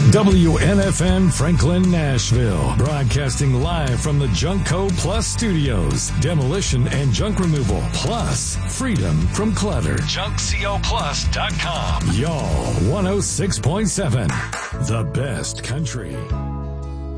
WNFN Franklin, Nashville. Broadcasting live from the Junkco Plus studios. Demolition and junk removal, plus freedom from clutter. JunkCoPlus.com. Y'all 106.7. The best country.